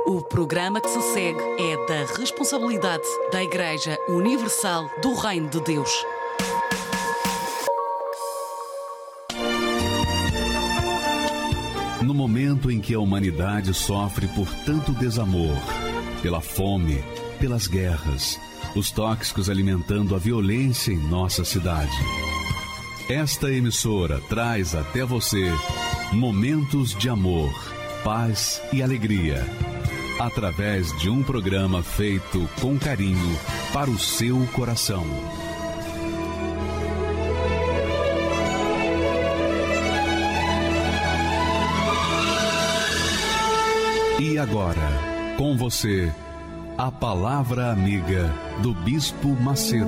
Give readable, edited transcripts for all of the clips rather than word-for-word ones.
O programa que se segue é da responsabilidade da Igreja Universal do Reino de Deus. No momento em que a humanidade sofre por tanto desamor, pela fome, pelas guerras, os tóxicos alimentando a violência em nossa cidade, esta emissora traz até você momentos de amor, paz e alegria, através de um programa feito com carinho para o seu coração. E agora, com você, a Palavra Amiga do Bispo Macedo.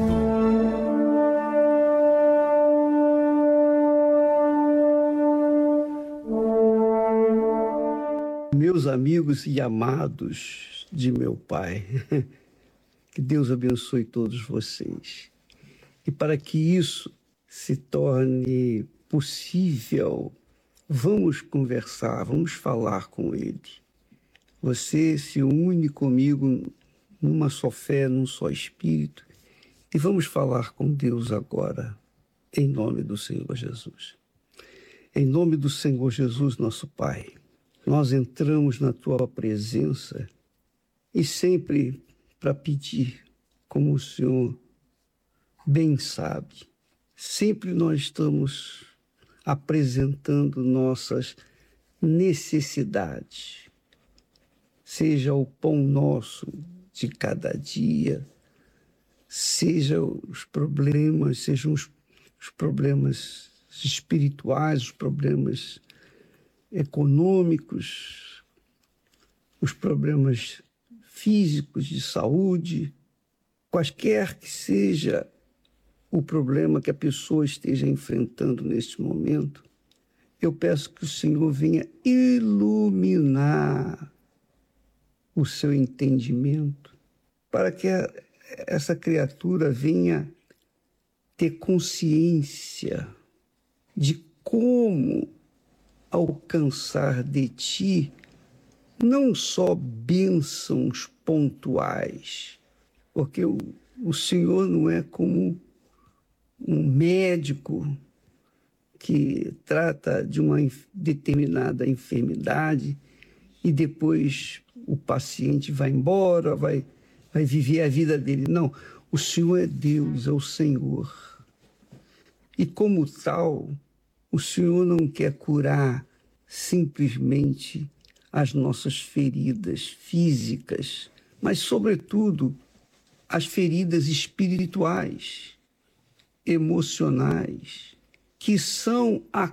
Meus amigos e amados de meu Pai, que Deus abençoe todos vocês. E para que isso se torne possível, vamos conversar, vamos falar com Ele. Você se une comigo numa só fé, num só Espírito, e vamos falar com Deus agora, em nome do Senhor Jesus. Em nome do Senhor Jesus, nosso Pai, nós entramos na Tua presença e sempre para pedir, como o Senhor bem sabe, sempre nós estamos apresentando nossas necessidades, seja o pão nosso de cada dia, sejam os problemas espirituais, os problemas econômicos, os problemas físicos de saúde, quaisquer que seja o problema que a pessoa esteja enfrentando neste momento, eu peço que o Senhor venha iluminar o seu entendimento, para que essa criatura venha ter consciência de como alcançar de Ti não só bênçãos pontuais, porque o Senhor não é como um médico que trata de uma determinada enfermidade e depois o paciente vai embora, vai viver a vida dele. Não, o Senhor é Deus, é o Senhor. E como tal, o Senhor não quer curar simplesmente as nossas feridas físicas, mas, sobretudo, as feridas espirituais, emocionais, que são a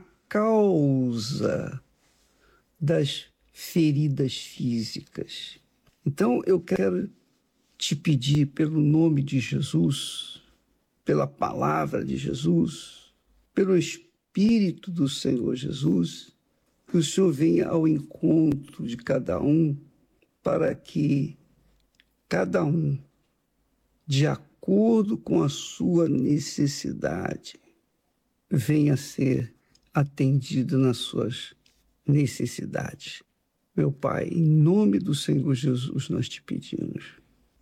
causa das feridas físicas. Então, eu quero te pedir, pelo nome de Jesus, pela palavra de Jesus, pelo Espírito do Senhor Jesus, que o Senhor venha ao encontro de cada um, para que cada um, de acordo com a sua necessidade, venha a ser atendido nas suas necessidades. Meu Pai, em nome do Senhor Jesus, nós te pedimos,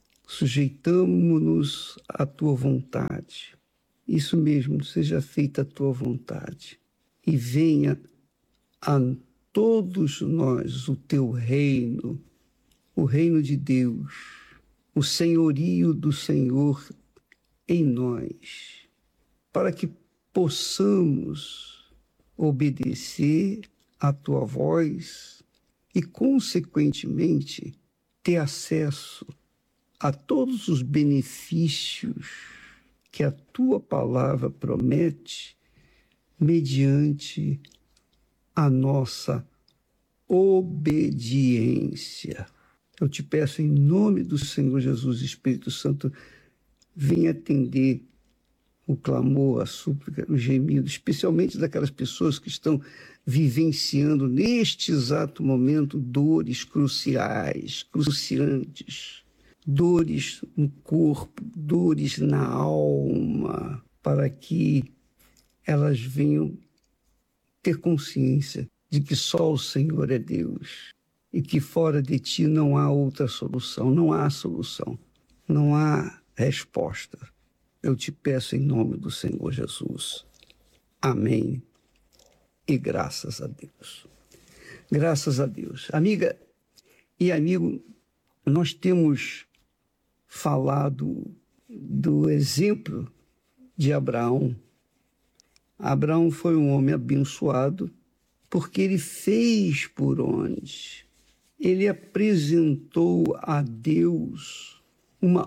sujeitamo-nos à Tua vontade. Isso mesmo, seja feita a Tua vontade. E venha a todos nós o Teu reino, o reino de Deus, o senhorio do Senhor em nós, para que possamos obedecer à Tua voz e, consequentemente, ter acesso a todos os benefícios que a Tua palavra promete mediante a nossa obediência. Eu te peço, em nome do Senhor Jesus, Espírito Santo, venha atender o clamor, a súplica, o gemido, especialmente daquelas pessoas que estão vivenciando neste exato momento dores cruciais, cruciantes, dores no corpo, dores na alma, para que elas venham ter consciência de que só o Senhor é Deus e que fora de ti não há outra solução, não há solução, não há resposta. Eu te peço em nome do Senhor Jesus. Amém. E graças a Deus. Graças a Deus. Amiga e amigo, nós temos falado do exemplo de Abraão. Abraão foi um homem abençoado porque ele fez por onde? Ele apresentou a Deus uma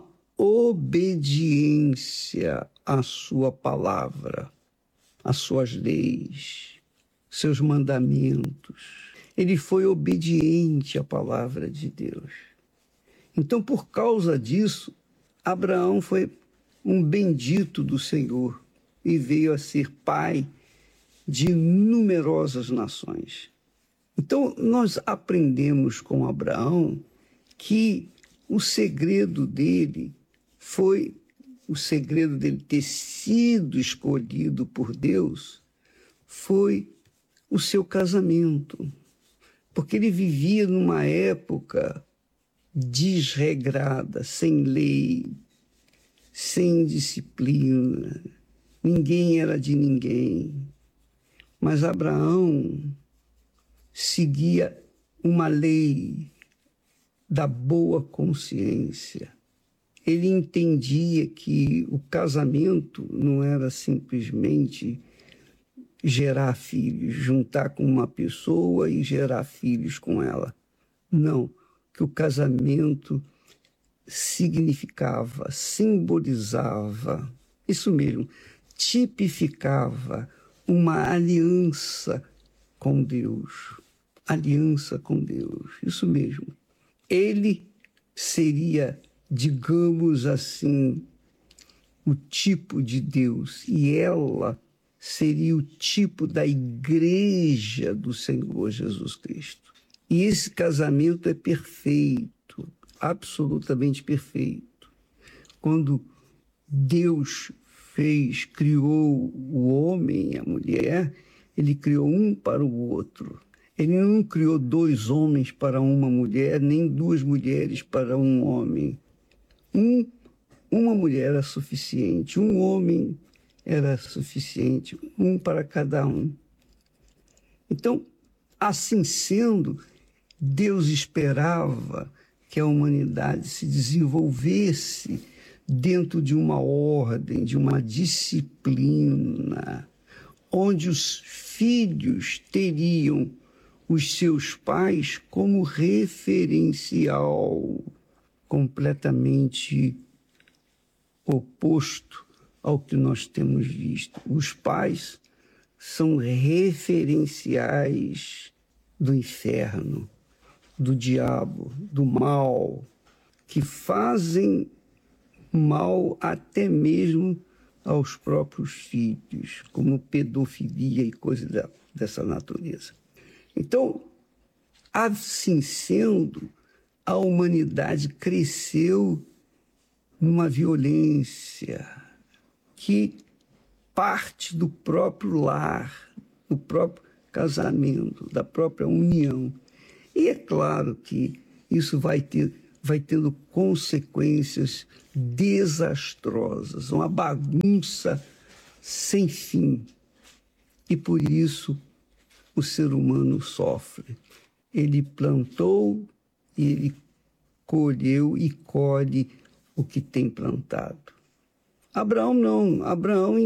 obediência à sua palavra, às suas leis, seus mandamentos. Ele foi obediente à palavra de Deus. Então, por causa disso, Abraão foi um bendito do Senhor e veio a ser pai de numerosas nações. Então, nós aprendemos com Abraão que o segredo dele ter sido escolhido por Deus foi o seu casamento. Porque ele vivia numa época desregrada, sem lei, sem disciplina. Ninguém era de ninguém. Mas Abraão seguia uma lei da boa consciência. Ele entendia que o casamento não era simplesmente gerar filhos, juntar com uma pessoa e gerar filhos com ela. Não, que o casamento significava, simbolizava, isso mesmo, tipificava uma aliança com Deus. Aliança com Deus, isso mesmo. Ele seria, digamos assim, o tipo de Deus e ela seria o tipo da igreja do Senhor Jesus Cristo. E esse casamento é perfeito, absolutamente perfeito. Quando Deus criou o homem e a mulher, ele criou um para o outro. Ele não criou 2 homens para uma mulher, nem 2 mulheres para um homem. Uma mulher era suficiente, um homem era suficiente, um para cada um. Então, assim sendo, Deus esperava que a humanidade se desenvolvesse dentro de uma ordem, de uma disciplina, onde os filhos teriam os seus pais como referencial, completamente oposto ao que nós temos visto. Os pais são referenciais do inferno, do diabo, do mal, que fazem mal até mesmo aos próprios filhos, como pedofilia e coisas dessa natureza. Então, assim sendo, a humanidade cresceu numa violência que parte do próprio lar, do próprio casamento, da própria união. E é claro que isso vai tendo consequências desastrosas, uma bagunça sem fim. E por isso o ser humano sofre. Ele plantou, ele colheu e colhe o que tem plantado. Abraão não. Abraão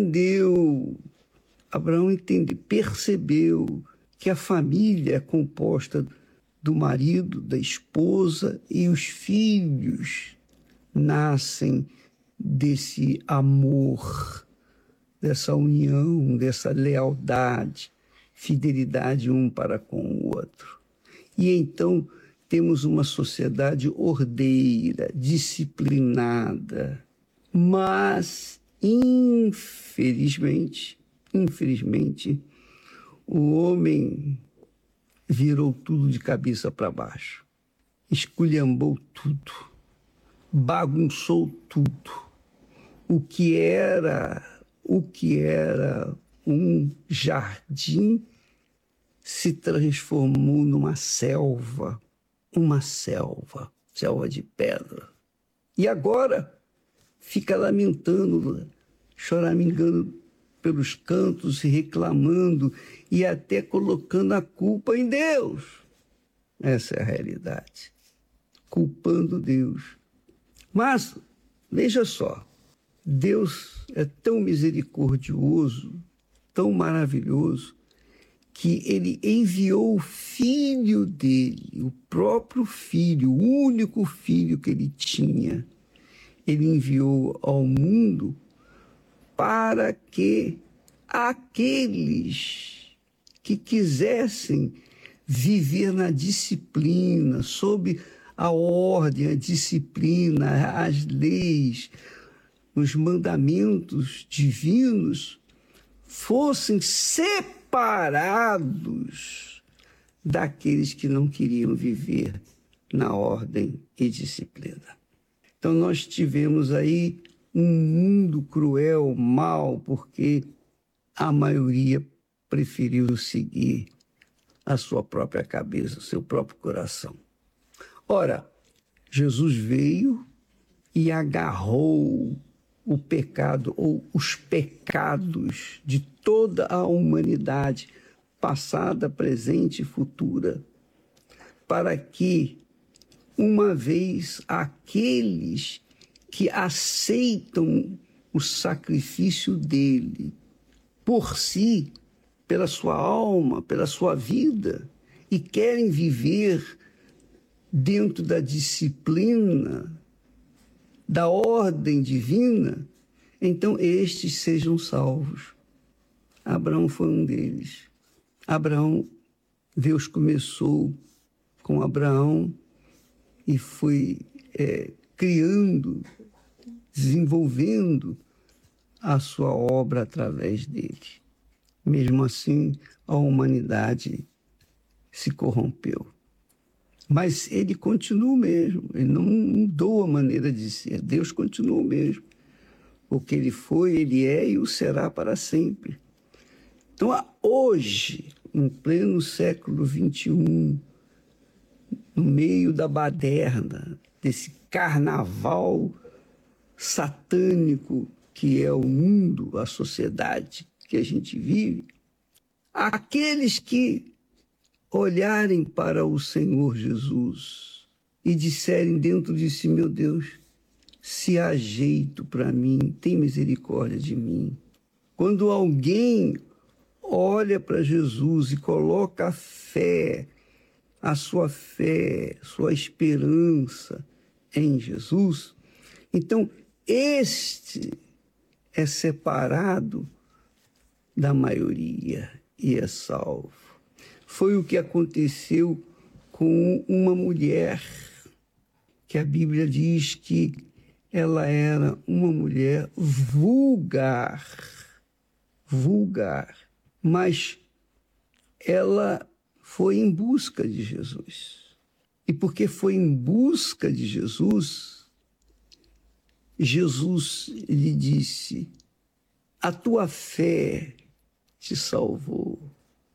percebeu que a família é composta do marido, da esposa, e os filhos nascem desse amor, dessa união, dessa lealdade, fidelidade um para com o outro. E então temos uma sociedade ordeira, disciplinada, mas, infelizmente, o homem virou tudo de cabeça para baixo, esculhambou tudo, bagunçou tudo. O que era um jardim se transformou numa selva, selva de pedra. E agora fica lamentando, choramingando pelos cantos e reclamando e até colocando a culpa em Deus. Essa é a realidade. Culpando Deus. Mas, veja só, Deus é tão misericordioso, tão maravilhoso, que ele enviou o filho dele, o próprio filho, o único filho que ele tinha. Ele enviou ao mundo para que aqueles que quisessem viver na disciplina, sob a ordem, a disciplina, as leis, os mandamentos divinos, fossem separados daqueles que não queriam viver na ordem e disciplina. Então nós tivemos aí um mundo cruel, mau, porque a maioria preferiu seguir a sua própria cabeça, o seu próprio coração. Ora, Jesus veio e agarrou o pecado ou os pecados de toda a humanidade, passada, presente e futura, para que, uma vez aqueles que aceitam o sacrifício dele por si, pela sua alma, pela sua vida, e querem viver dentro da disciplina, da ordem divina, então estes sejam salvos. Abraão foi um deles. Deus começou com Abraão e foi criando, desenvolvendo a sua obra através dele. Mesmo assim, a humanidade se corrompeu. Mas ele continua o mesmo, ele não mudou a maneira de ser. Deus continua o mesmo. O que ele foi, ele é e o será para sempre. Então, hoje, em pleno século XXI, no meio da baderna, desse carnaval satânico que é o mundo, a sociedade que a gente vive, aqueles que olharem para o Senhor Jesus e disserem dentro de si: meu Deus, se há jeito para mim, tem misericórdia de mim. Quando alguém olha para Jesus e coloca a sua esperança em Jesus, então este é separado da maioria e é salvo. Foi o que aconteceu com uma mulher, que a Bíblia diz que ela era uma mulher vulgar, mas ela foi em busca de Jesus. E porque foi em busca de Jesus, Jesus lhe disse: a tua fé te salvou.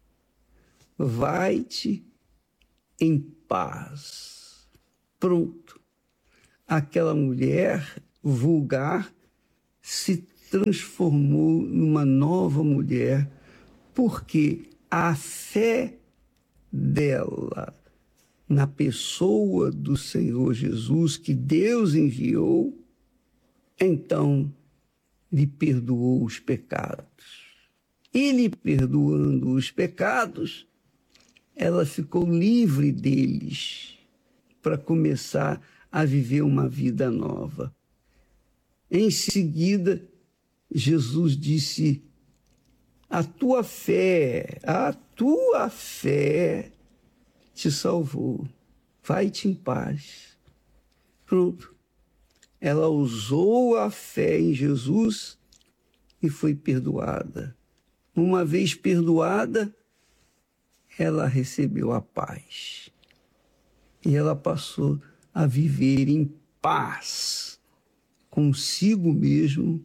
Vai-te em paz. Pronto. Aquela mulher vulgar se transformou numa nova mulher, porque a fé dela na pessoa do Senhor Jesus, que Deus enviou, então lhe perdoou os pecados. E lhe perdoando os pecados, ela ficou livre deles para começar a viver uma vida nova. Em seguida, Jesus disse: a tua fé te salvou. Vai-te em paz. Pronto. Ela usou a fé em Jesus e foi perdoada. Uma vez perdoada, ela recebeu a paz. E ela passou a viver em paz consigo mesmo,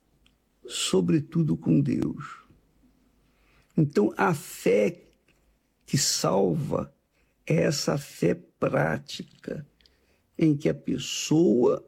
sobretudo com Deus. Então, a fé que salva é essa fé prática em que a pessoa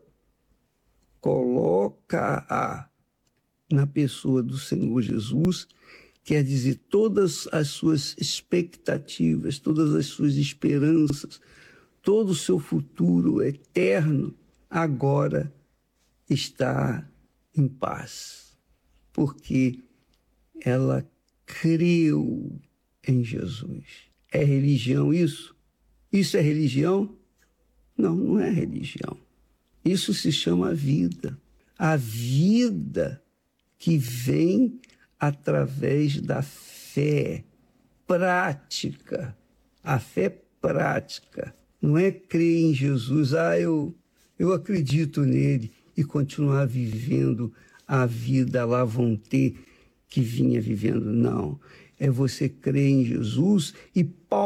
coloca na pessoa do Senhor Jesus, quer dizer, todas as suas expectativas, todas as suas esperanças, todo o seu futuro eterno, agora está em paz, porque ela creu em Jesus. É religião isso? Isso é religião? Não, não é religião. Isso se chama vida. A vida que vem através da fé prática. A fé prática. Não é crer em Jesus, eu acredito nele e continuar vivendo a vida lá vão ter que vinha vivendo. Não. É você crer em Jesus e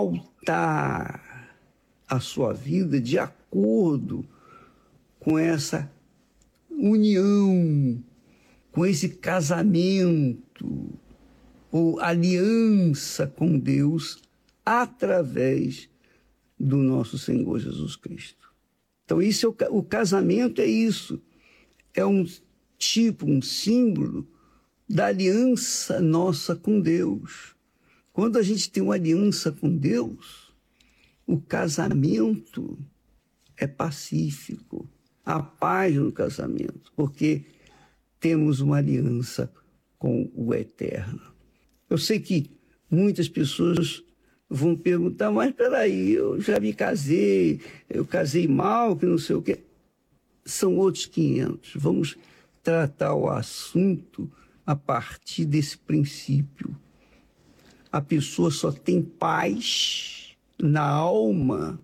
pautar a sua vida de acordo com essa união, com esse casamento ou aliança com Deus através do nosso Senhor Jesus Cristo. Então, isso o casamento é isso. É um tipo, um símbolo da aliança nossa com Deus. Quando a gente tem uma aliança com Deus, o casamento é pacífico. Há paz no casamento, porque temos uma aliança com o Eterno. Eu sei que muitas pessoas vão perguntar, mas peraí, eu já me casei, eu casei mal, que não sei o quê. São outros 500. Vamos tratar o assunto a partir desse princípio. A pessoa só tem paz na alma,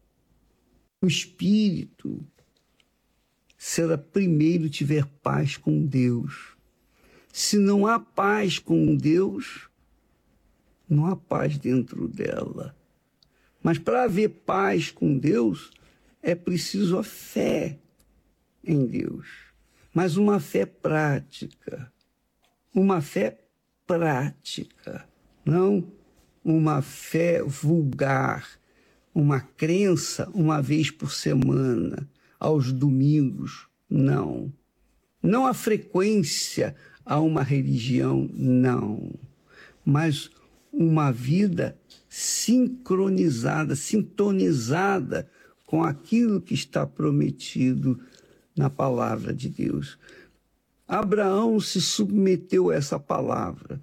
no espírito, se ela primeiro tiver paz com Deus. Se não há paz com Deus, não há paz dentro dela. Mas para haver paz com Deus, é preciso a fé em Deus. Mas uma fé prática. Uma fé prática. Não uma fé vulgar. Uma crença uma vez por semana, aos domingos. Não. Não a frequência a uma religião, não. Mas uma vida sincronizada, sintonizada com aquilo que está prometido na palavra de Deus. Abraão se submeteu a essa palavra.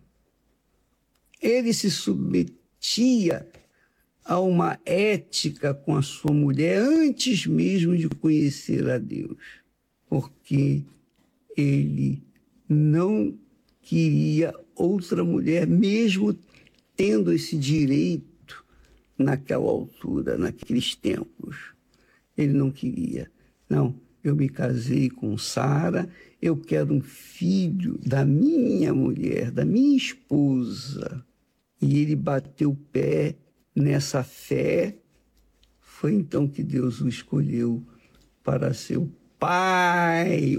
Ele se submetia a uma ética com a sua mulher antes mesmo de conhecer a Deus, porque ele não queria outra mulher, mesmo tendo esse direito naquela altura, naqueles tempos. Ele não queria. Não, eu me casei com Sara, eu quero um filho da minha mulher, da minha esposa. E ele bateu o pé nessa fé. Foi então que Deus o escolheu para ser o pai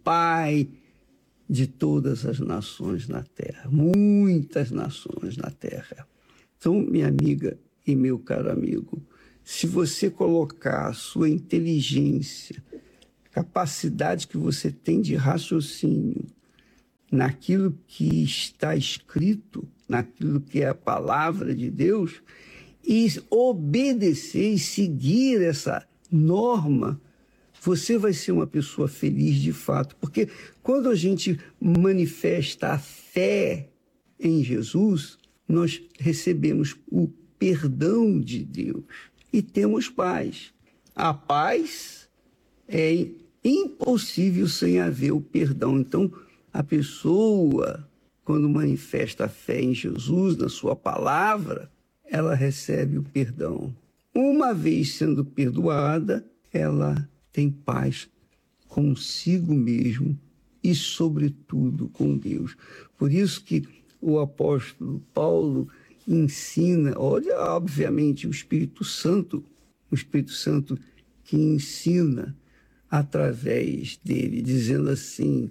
de todas as nações na terra, muitas nações na terra. Então, minha amiga e meu caro amigo, se você colocar a sua inteligência, capacidade que você tem de raciocínio naquilo que está escrito, naquilo que é a palavra de Deus, e obedecer e seguir essa norma, você vai ser uma pessoa feliz de fato. Porque quando a gente manifesta a fé em Jesus, nós recebemos o perdão de Deus e temos paz. A paz é impossível sem haver o perdão. Então, a pessoa, quando manifesta a fé em Jesus, na sua palavra, ela recebe o perdão. Uma vez sendo perdoada, ela tem paz consigo mesmo e, sobretudo, com Deus. Por isso que o apóstolo Paulo ensina, olha, obviamente, o Espírito Santo que ensina através dele, dizendo assim,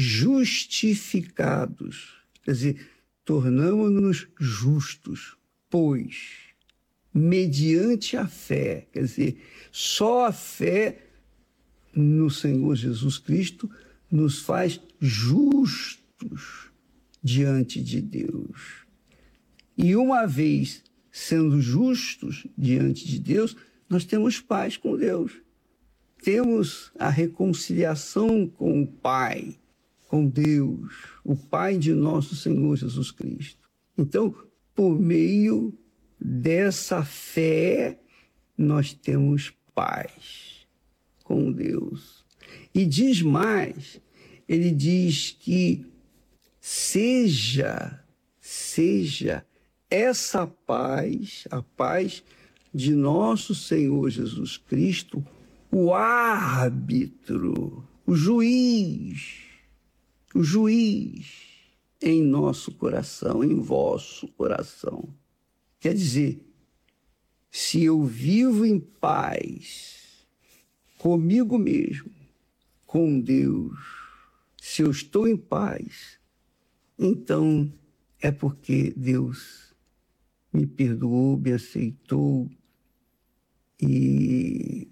justificados, quer dizer, tornamos-nos justos pois, mediante a fé, quer dizer, só a fé no Senhor Jesus Cristo nos faz justos diante de Deus. E uma vez sendo justos diante de Deus, nós temos paz com Deus. Temos a reconciliação com o Pai, com Deus, o Pai de nosso Senhor Jesus Cristo. Então, por meio dessa fé, nós temos paz com Deus. E diz mais, ele diz que seja essa paz, a paz de nosso Senhor Jesus Cristo, o árbitro, o juiz em nosso coração, em vosso coração. Quer dizer, se eu vivo em paz comigo mesmo, com Deus, se eu estou em paz, então é porque Deus me perdoou, me aceitou e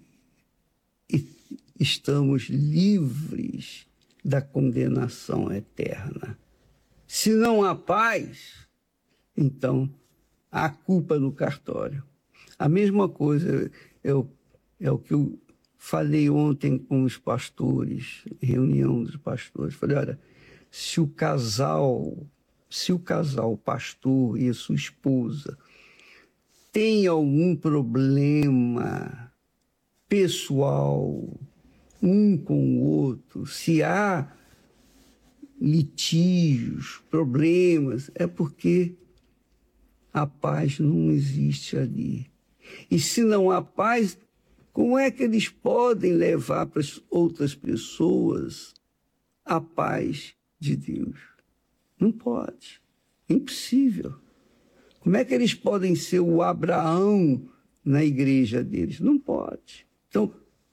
estamos livres da condenação eterna. Se não há paz, então há culpa no cartório. A mesma coisa é o que eu falei ontem com os pastores, reunião dos pastores. Falei, olha, se o casal, o pastor e a sua esposa, tem algum problema pessoal, um com o outro, se há litígios, problemas, é porque a paz não existe ali. E se não há paz, como é que eles podem levar para as outras pessoas a paz de Deus? Não pode. Impossível. Como é que eles podem ser o Abraão na igreja deles? Não pode. Então,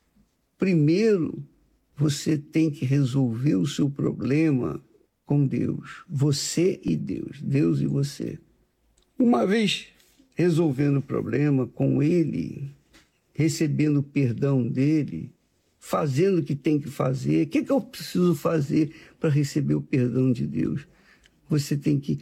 primeiro, você tem que resolver o seu problema com Deus. Você e Deus. Deus e você. Uma vez resolvendo o problema com Ele, recebendo o perdão dele, fazendo o que tem que fazer, o que eu preciso fazer para receber o perdão de Deus? Você tem que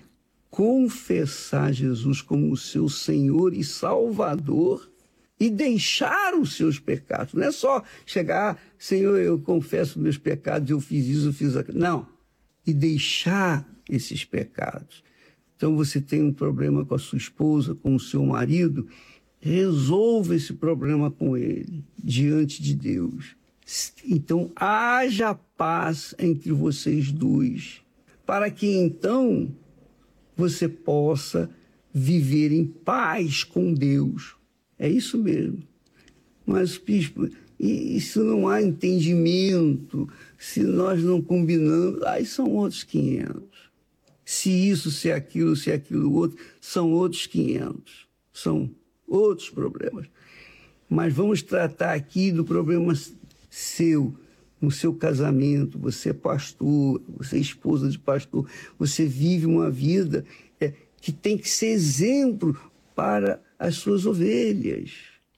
confessar Jesus como o seu Senhor e Salvador e deixar os seus pecados. Não é só chegar, Senhor, eu confesso meus pecados, eu fiz isso, eu fiz aquilo. Não. E deixar esses pecados. Então você tem um problema com a sua esposa, com o seu marido, resolva esse problema com ele, diante de Deus. Então haja paz entre vocês dois, para que então você possa viver em paz com Deus. É isso mesmo. Mas, bispo, e se não há entendimento, se nós não combinamos, aí são outros 500. Se isso, se aquilo outro, são outros 500. São outros problemas. Mas vamos tratar aqui do problema seu, no seu casamento. Você é pastor, você é esposa de pastor, você vive uma vida que tem que ser exemplo para as suas ovelhas.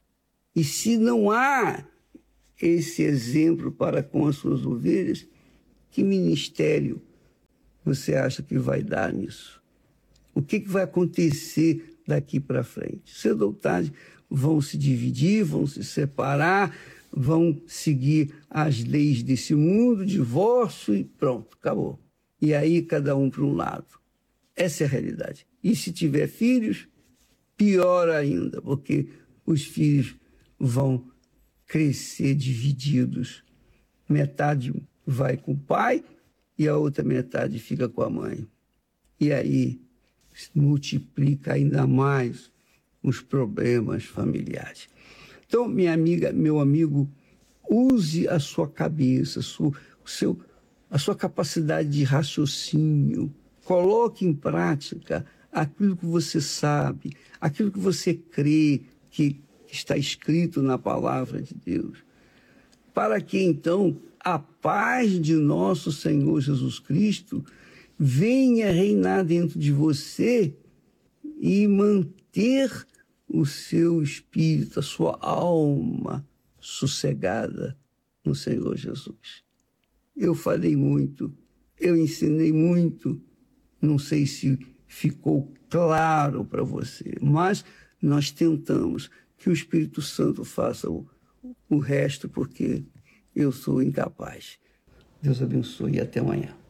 E se não há esse exemplo para com as suas ovelhas, que ministério você acha que vai dar nisso? O que vai acontecer daqui para frente? Cedo ou tarde vão se dividir, vão se separar, vão seguir as leis desse mundo, divórcio e pronto, acabou. E aí cada um para um lado. Essa é a realidade. E se tiver filhos, pior ainda, porque os filhos vão crescer divididos. Metade vai com o pai e a outra metade fica com a mãe. E aí multiplica ainda mais os problemas familiares. Então, minha amiga, meu amigo, use a sua cabeça, a sua capacidade de raciocínio. Coloque em prática aquilo que você sabe, aquilo que você crê que está escrito na palavra de Deus, para que então a paz de nosso Senhor Jesus Cristo venha reinar dentro de você e mantenha manter o seu espírito, a sua alma sossegada no Senhor Jesus. Eu falei muito, eu ensinei muito, não sei se ficou claro para você, mas nós tentamos que o Espírito Santo faça o resto, porque eu sou incapaz. Deus abençoe e até amanhã.